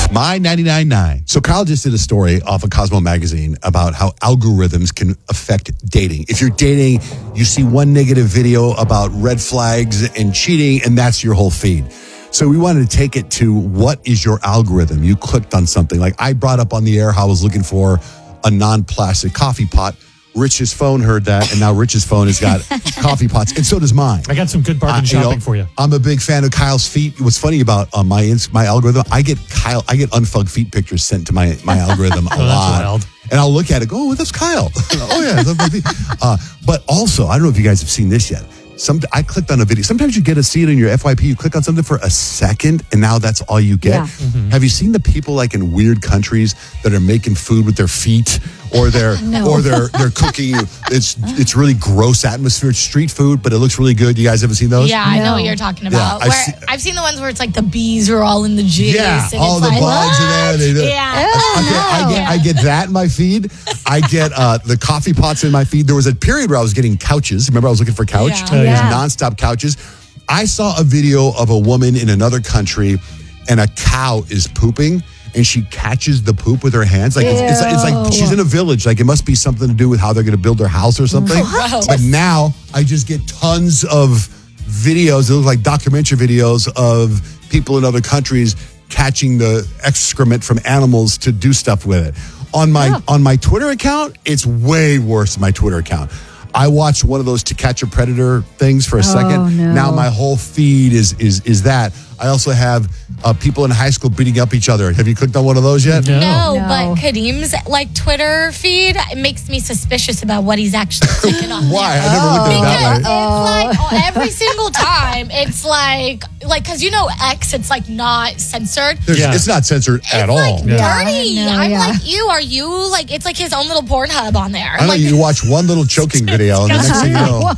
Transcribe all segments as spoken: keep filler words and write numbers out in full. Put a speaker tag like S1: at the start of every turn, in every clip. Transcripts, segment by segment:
S1: My ninety-nine point nine. So Kyle just did a story off of Cosmo Magazine about how algorithms can affect dating. If you're dating, you see one negative video about red flags and cheating, and that's your whole feed. So we wanted to take it to what is your algorithm? You clicked on something. Like I brought up on the air how I was looking for a non-plastic coffee pot. Rich's phone heard that, and now Rich's phone has got coffee pots, and so does mine.
S2: I got some good bargain uh, shopping you know, for you.
S1: I'm a big fan of Kyle's feet. What's funny about uh, my my algorithm, I get Kyle, I get unfugged feet pictures sent to my, my algorithm a
S2: oh,
S1: lot.
S2: That's wild.
S1: And I'll look at it, go, oh, that's Kyle. oh, yeah. That's my feet. Uh, but also, I don't know if you guys have seen this yet. Some I clicked on a video. Sometimes you get to see it in your F Y P. You click on something for a second, and now that's all you get. Yeah. Mm-hmm. Have you seen the people like in weird countries that are making food with their feet, or they're
S3: no.
S1: or they're they're cooking? It's it's really gross atmosphere. It's street food, but it looks really good. You guys ever seen those?
S4: Yeah, I
S3: no.
S4: know what you're talking about.
S1: Yeah, I've,
S4: where,
S1: see,
S4: I've seen the ones where it's like the bees are all in the juice.
S1: Yeah,
S4: and
S1: all
S4: it's
S1: the
S4: like,
S1: bugs are there. They, they,
S4: yeah.
S1: I, I, get, I, get, I get that in my feed. I get uh, the coffee pots in my feed. There was a period where I was getting couches. Remember, I was looking for couch.
S4: Yeah.
S2: Oh, yeah.
S1: Nonstop couches. I saw a video of a woman in another country, and a cow is pooping, and she catches the poop with her hands. Like it's, it's, it's like she's in a village. Like it must be something to do with how they're going to build their house or something.
S4: Gross.
S1: But now I just get tons of videos. They look like documentary videos of people in other countries catching the excrement from animals to do stuff with it. On my
S3: Yeah.
S1: on my Twitter account, it's way worse than my Twitter account. I watched one of those To Catch a Predator things for a second.
S3: no.
S1: Now my whole feed is is is that. I also have uh, people in high school beating up each other. Have you clicked on one of those yet?
S2: No.
S4: No,
S3: No.
S4: but Kadeem's like Twitter feed, it makes me suspicious about what he's actually clicking on.
S1: Why?
S4: there.
S1: I never looked at it
S4: Because
S1: that way.
S4: it's like oh, every single time, it's like, like, because you know X, it's like not censored.
S1: There's-
S2: Yeah.
S1: It's not censored
S4: It's
S1: at
S4: like
S1: all.
S2: Yeah.
S4: dirty.
S3: No,
S4: I'm
S3: yeah.
S4: like, you, are you, like, it's like his own little Pornhub on there.
S1: I know
S4: like,
S1: you watch one little choking video, and the next thing you know,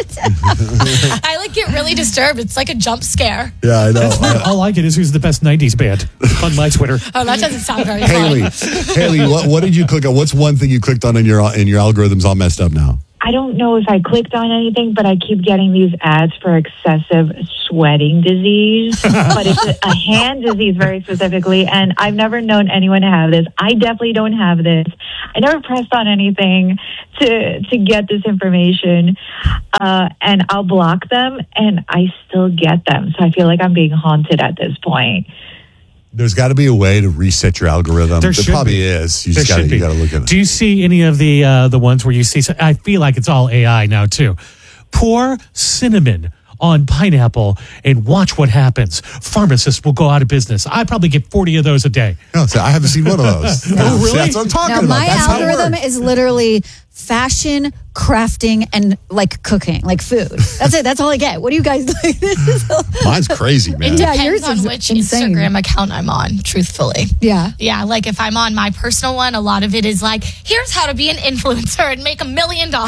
S4: I like get really disturbed. It's like a jump scare.
S1: yeah, I know.
S2: That's all I get is who's the best nineties band on my Twitter.
S4: Oh, that doesn't sound very
S1: Haley,
S4: fun.
S1: Haley, what, what did you click on? What's one thing you clicked on in your in your algorithm's all messed up now?
S5: I don't know if I clicked on anything, but I keep getting these ads for excessive sweating disease. But it's a, a hand disease very specifically, and I've never known anyone to have this. I definitely don't have this. I never pressed on anything to to get this information, uh, and I'll block them, and I still get them. So I feel like I'm being haunted at this point.
S1: There's got to be a way to reset your algorithm.
S2: There
S1: There
S2: should
S1: probably
S2: be.
S1: is. You
S2: There
S1: just got
S2: should
S1: to
S2: be.
S1: you got to look at it.
S2: Do you see any of the uh, the ones where you see? I feel like it's all A I now too. Pour cinnamon on pineapple and watch what happens. Pharmacists will go out of business. I probably get forty of those a day.
S1: No, so I haven't seen one of those.
S2: Oh, really?
S1: That's what I'm talking
S3: Now,
S1: about.
S3: my
S1: That's how it
S3: algorithm
S1: works.
S3: is literally fashion, crafting, and like cooking, like food. That's it. That's all I get. What do you guys like? This is
S1: Mine's crazy, man.
S3: Yeah,
S4: Depends
S3: yours
S4: on
S3: is
S4: which
S3: insane.
S4: Instagram account I'm on, truthfully.
S3: yeah.
S4: Yeah, like if I'm on my personal one, a lot of it is like, here's how to be an influencer and make a million dollars.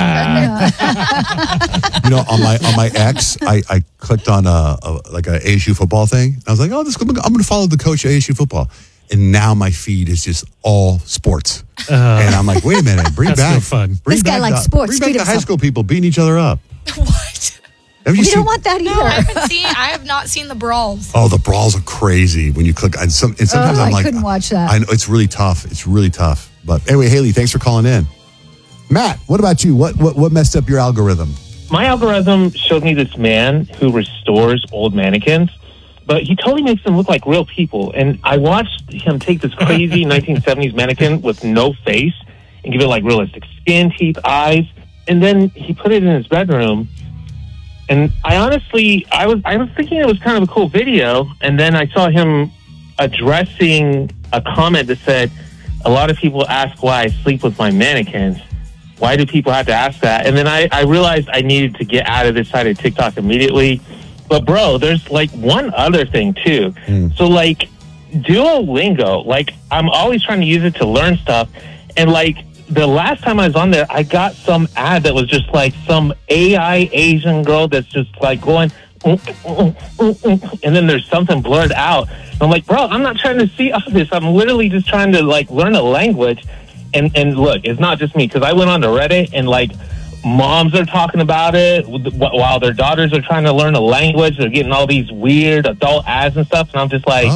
S1: You know, on my on my ex, I, I clicked on a, a like a A S U football thing. I was like, oh, this I'm going to follow the coach at A S U football. And now my feed is just all sports.
S2: Uh,
S1: and I'm like, wait a minute, bring
S2: That's
S1: back
S2: no fun.
S1: Bring
S3: This guy
S1: back
S3: likes
S1: the,
S3: sports.
S1: Bring back
S3: Tweet
S1: the high
S3: himself.
S1: school people beating each other up.
S4: What?
S1: Have you
S3: We
S1: seen?
S3: don't want that either.
S4: No, I haven't seen, I have not seen the brawls.
S1: Oh, the brawls are crazy when you click. And, some, and sometimes
S3: Oh,
S1: I'm
S3: I
S1: like,
S3: couldn't watch that.
S1: I know it's really tough. It's really tough. But anyway, Haley, thanks for calling in. Matt, what about you? What what what messed up your algorithm?
S6: My algorithm showed me this man who restores old mannequins, but he totally makes them look like real people. And I watched him take this crazy nineteen seventies mannequin with no face and give it like realistic skin, teeth, eyes, and then he put it in his bedroom. And I honestly, I was I was thinking it was kind of a cool video, and then I saw him addressing a comment that said, "A lot of people ask why I sleep with my mannequins. Why do people have to ask that?" And then I, I realized I needed to get out of this side of TikTok immediately. But bro, there's like one other thing too.
S1: Mm.
S6: So like Duolingo, like I'm always trying to use it to learn stuff. And like the last time I was on there, I got some ad that was just like some A I Asian girl that's just like going, "Mm, mm, mm, mm," and then there's something blurred out. And I'm like, bro, I'm not trying to see all this. I'm literally just trying to like learn a language. And and look, it's not just me, because I went on to Reddit and like moms are talking about it while their daughters are trying to learn a language. They're getting all these weird adult ads and stuff. And I'm just like,
S1: Oh.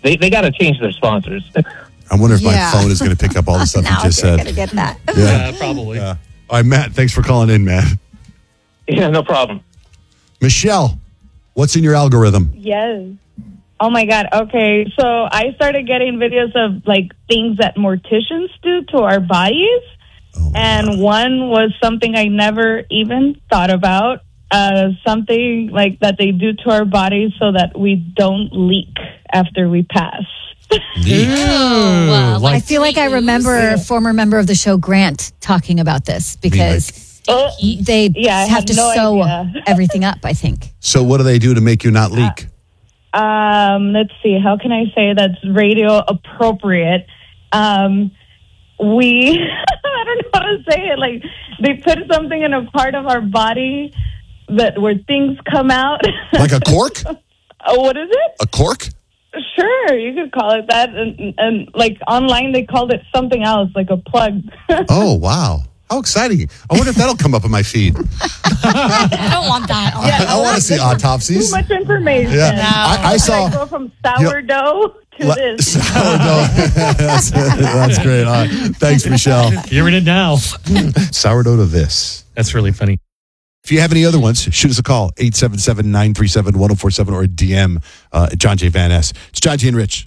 S6: they, they got to change their sponsors.
S1: I wonder if
S3: Yeah.
S1: my phone is going to pick up all the stuff you
S3: Now
S1: just
S3: you're
S1: said.
S3: gonna get that.
S2: Yeah, probably.
S1: Yeah. All right, Matt, thanks for calling in, man.
S6: Yeah, no problem.
S1: Michelle, what's in your algorithm?
S7: Yes. Oh my God. Okay. So I started getting videos of like things that morticians do to our bodies.
S1: Oh my
S7: And
S1: God.
S7: one was something I never even thought about. Uh, something like that they do to our bodies so that we don't leak after we pass.
S1: Neat.
S4: uh,
S2: like-
S3: I feel like I
S4: sweet
S3: remember a
S7: ooze.
S3: former member of the show, Grant, talking about this because
S7: Oh,
S3: they
S7: Yeah, I
S3: have
S7: had
S3: to
S7: no
S3: sew
S7: idea.
S3: everything up, I think.
S1: So what do they do to make you not leak?
S7: um, let's see. How can I say that's radio appropriate? Um, we, I don't know how to say it. Like they put something in a part of our body that where things come out.
S1: Like a cork?
S7: Oh, what is it?
S1: A cork?
S7: Sure, you could call it that. And, and like online, they called it something else, like a plug.
S1: Oh, wow. How exciting. I wonder if that'll come up in my feed.
S4: I don't want that. on
S1: I, I want to see
S7: Too
S1: autopsies.
S7: much information.
S1: Yeah. I, I saw.
S7: I go from sourdough to
S1: Le-
S7: this.
S1: Sourdough. that's, that's great. All right. Thanks, Michelle.
S2: Hearing it now.
S1: Sourdough to this.
S2: That's really funny.
S1: If you have any other ones, shoot us a call, eight seven seven, nine three seven, one oh four seven, or a D M uh, at John J. Van Ness. It's John J. and Rich.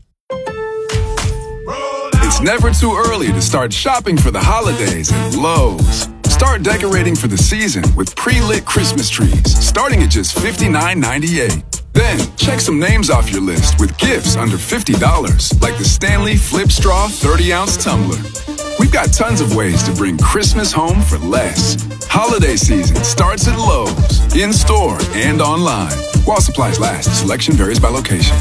S8: It's never too early to start shopping for the holidays at Lowe's. Start decorating for the season with pre-lit Christmas trees, starting at just fifty-nine ninety-eight. Then, check some names off your list with gifts under fifty dollars, like the Stanley Flip Straw thirty ounce tumbler. We've got tons of ways to bring Christmas home for less. Holiday season starts at Lowe's, in-store and online. While supplies last, selection varies by location.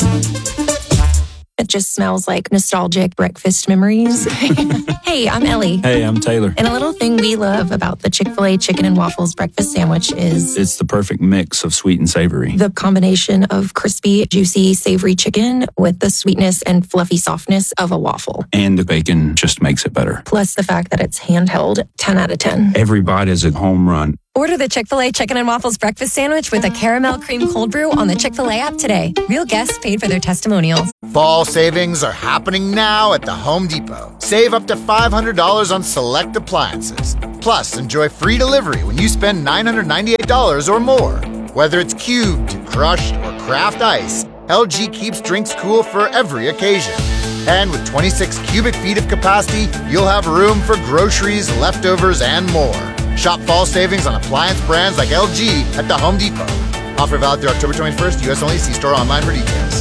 S9: It just smells like nostalgic breakfast memories. Hey, I'm Ellie.
S10: Hey, I'm Taylor.
S9: And a little thing we love about the Chick-fil-A chicken and waffles breakfast sandwich is
S10: It's the perfect mix of sweet and savory.
S9: the combination of crispy, juicy, savory chicken with the sweetness and fluffy softness of a waffle.
S10: And the bacon just makes it better.
S9: Plus the fact that it's handheld, ten out of ten.
S10: Every bite is a home run.
S11: Order the Chick-fil-A Chicken and Waffles breakfast sandwich with a caramel cream cold brew on the Chick-fil-A app today. Real guests paid for their testimonials.
S12: Fall savings are happening now at the Home Depot. Save up to five hundred dollars on select appliances. Plus, enjoy free delivery when you spend nine hundred ninety-eight dollars or more. Whether it's cubed, crushed, or craft ice, L G keeps drinks cool for every occasion. And with twenty-six cubic feet of capacity, you'll have room for groceries, leftovers, and more. Shop fall savings on appliance brands like L G at the Home Depot. Offer valid through October twenty-first, U S only. See store online for details.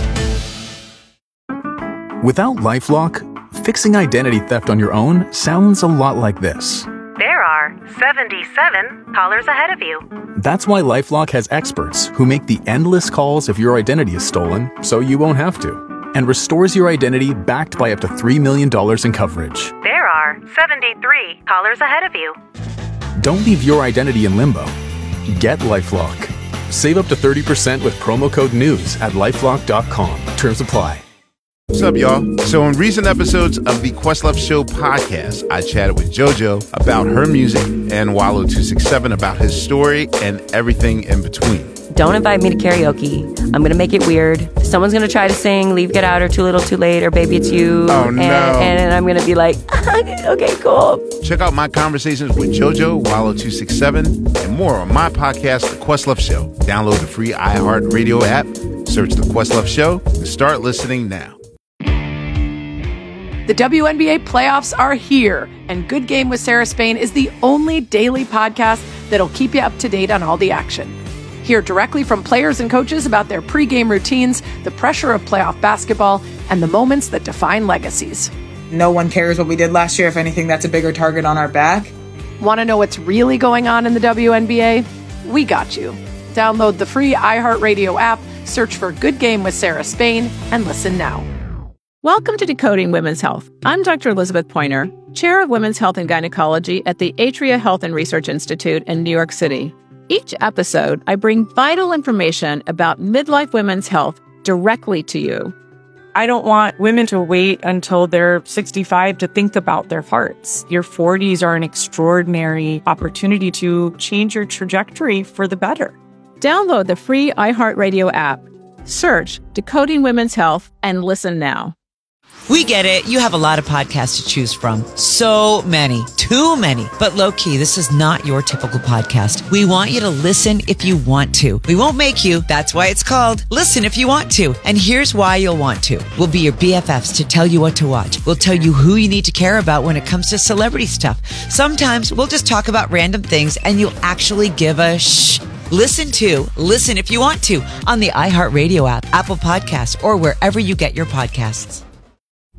S13: Without LifeLock, fixing identity theft on your own sounds a lot like this.
S14: There are seventy-seven callers ahead of you.
S13: That's why LifeLock has experts who make the endless calls if your identity is stolen, so you won't have to, and restores your identity backed by up to three million dollars in coverage.
S14: There are seventy-three callers ahead of you.
S13: Don't leave your identity in limbo. Get LifeLock. Save up to thirty percent with promo code NEWS at lifelock dot com. Terms apply.
S15: What's up, y'all? So in recent episodes of the Questlove Show podcast, I chatted with JoJo about her music and Wallow two sixty-seven about his story and everything in between.
S16: Don't invite me to karaoke. I'm going to make it weird. Someone's going to try to sing Leave, Get Out, or Too Little, Too Late, or Baby, It's You.
S15: Oh, no.
S16: And, and I'm going to be like, okay, cool.
S15: Check out my conversations with JoJo, Wallow two sixty-seven, and more on my podcast, The Questlove Show. Download the free iHeartRadio app, search The Questlove Show, and start listening now.
S17: The W N B A playoffs are here, and Good Game with Sarah Spain is the only daily podcast that'll keep you up to date on all the action. Hear directly from players and coaches about their pregame routines, the pressure of playoff basketball, and the moments that define legacies.
S18: No one cares what we did last year. If anything, that's a bigger target on our back.
S17: Want to know what's really going on in the W N B A? We got you. Download the free iHeartRadio app, search for Good Game with Sarah Spain, and listen now.
S19: Welcome to Decoding Women's Health. I'm Doctor Elizabeth Pointer, Chair of Women's Health and Gynecology at the Atria Health and Research Institute in New York City. Each episode, I bring vital information about midlife women's health directly to you.
S20: I don't want women to wait until they're sixty-five to think about their hearts. Your forties are an extraordinary opportunity to change your trajectory for the better.
S19: Download the free iHeartRadio app. Search Decoding Women's Health and listen now.
S21: We get it. You have a lot of podcasts to choose from. So many. Too many. But low key, this is not your typical podcast. We want you to listen if you want to. We won't make you. That's why it's called Listen If You Want To. And here's why you'll want to. We'll be your B F Fs to tell you what to watch. We'll tell you who you need to care about when it comes to celebrity stuff. Sometimes we'll just talk about random things and you'll actually give a shh. Listen to Listen If You Want To on the iHeartRadio app, Apple Podcasts, or wherever you get your podcasts.